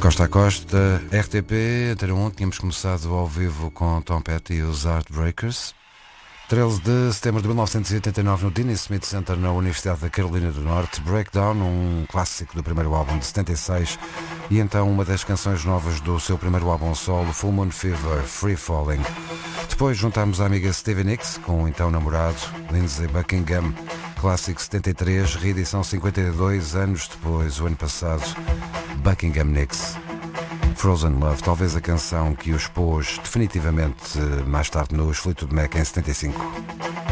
Costa a Costa, RTP, Antena 1, tínhamos começado ao vivo com Tom Petty e os Heartbreakers. 13 de setembro de 1989 no Dean Smith Center na Universidade da Carolina do Norte, Breakdown, um clássico do primeiro álbum de 76 e então uma das canções novas do seu primeiro álbum solo, Full Moon Fever, Free Falling. Depois juntámos a amiga Stevie Nicks com o então namorado Lindsey Buckingham, clássico 73, reedição 52 anos depois, o ano passado, Buckingham Nicks. Frozen Love, talvez a canção que os pôs definitivamente mais tarde nos Fleetwood Mac em 75.